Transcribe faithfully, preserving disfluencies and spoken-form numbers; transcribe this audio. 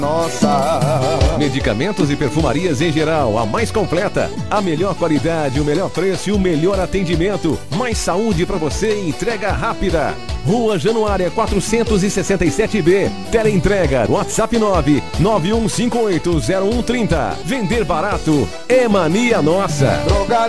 Nossa. Medicamentos e perfumarias em geral, a mais completa. A melhor qualidade, o melhor preço e o melhor atendimento. Mais saúde pra você e entrega rápida. Rua Januária quatrocentos e sessenta e sete B. Teleentrega, WhatsApp nove nove um cinco oito zero um três zero. Vender barato é mania nossa. Drogaria